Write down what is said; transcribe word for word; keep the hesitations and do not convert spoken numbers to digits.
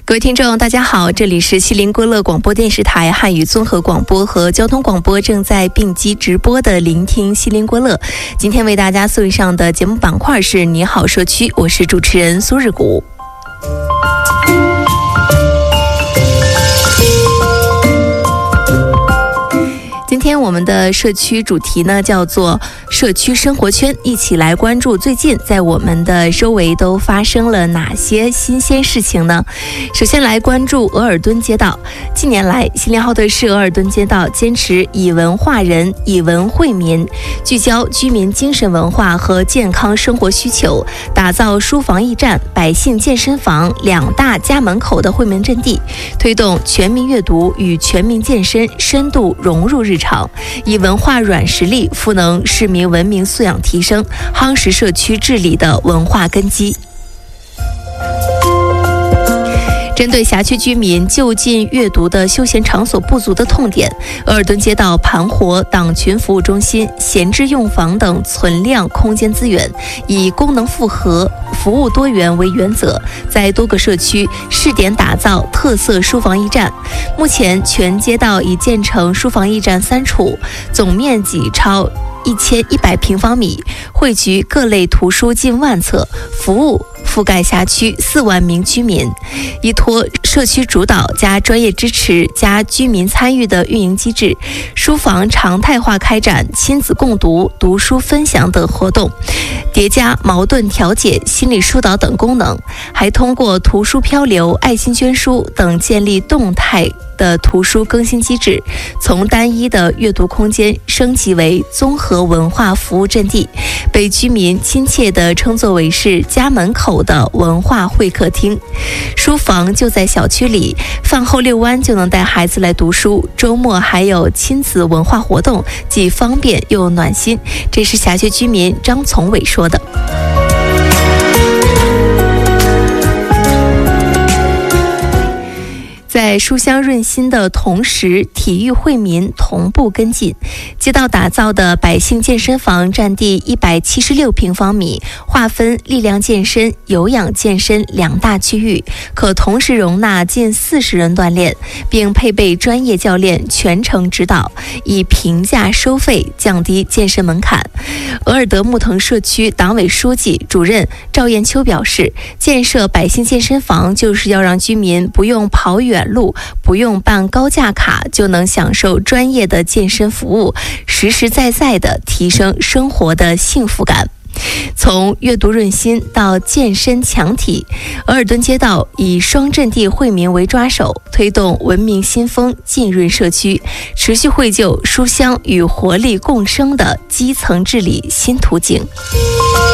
各位听众大家好，这里是锡林郭勒广播电视台汉语综合广播和交通广播正在并机直播的聆听锡林郭勒。今天为大家送上的节目板块是你好社区，我是主持人苏日谷。今天我们的社区主题呢叫做社区生活圈，一起来关注最近在我们的周围都发生了哪些新鲜事情呢？首先来关注额尔敦街道。近年来，锡林浩特市额尔敦街道坚持以文化人、以文惠民，聚焦居民精神文化和健康生活需求，打造书房驿站、百姓健身房两大家门口的惠民阵地，推动全民阅读与全民健身深度融入日常，以文化软实力赋能市民文明素养提升，夯实社区治理的文化根基。针对辖区居民就近阅读的休闲场所不足的痛点，额尔敦街道盘活党群服务中心、闲置用房等存量空间资源，以功能复合、服务多元为原则，在多个社区试点打造特色书房驿站。目前，全街道已建成书房驿站三处，总面积超一千一百平方米，汇聚各类图书近万册，服务覆盖辖区四万名居民，依托社区主导加专业支持加居民参与的运营机制，书房常态化开展亲子共读、读书分享等活动，叠加矛盾调解、心理疏导等功能，还通过图书漂流、爱心捐书等建立动态的图书更新机制，从单一的阅读空间升级为综合文化服务阵地，被居民亲切地称作为是家门口的文化会客厅。书房就在小区里，饭后遛弯就能带孩子来读书，周末还有亲子文化活动，既方便又暖心。这是辖区居民张从伟说的。在书香润心的同时，体育惠民同步跟进。街道打造的百姓健身房占地一百七十六平方米，划分力量健身、有氧健身两大区域，可同时容纳近四十人锻炼，并配备专业教练全程指导，以平价收费降低健身门槛。额尔德木腾社区党委书记、主任赵艳秋表示，建设百姓健身房就是要让居民不用跑远路，不用办高价卡就能享受专业的健身服务，实实在在地提升生活的幸福感。从阅读润心到健身强体，额尔敦街道以双阵地惠民为抓手，推动文明新风浸润社区，持续绘就书香与活力共生的基层治理新图景。